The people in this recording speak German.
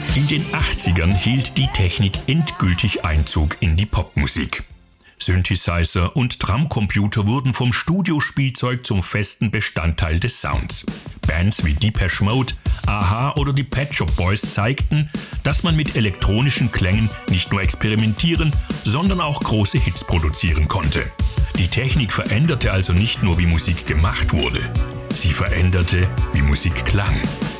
In den 80ern hielt die Technik endgültig Einzug in die Popmusik. Synthesizer und Drumcomputer wurden vom Studiospielzeug zum festen Bestandteil des Sounds. Bands wie Depeche Mode, a-ha oder die Pet Shop Boys zeigten, dass man mit elektronischen Klängen nicht nur experimentieren, sondern auch große Hits produzieren konnte. Die Technik veränderte also nicht nur, wie Musik gemacht wurde, sie veränderte, wie Musik klang.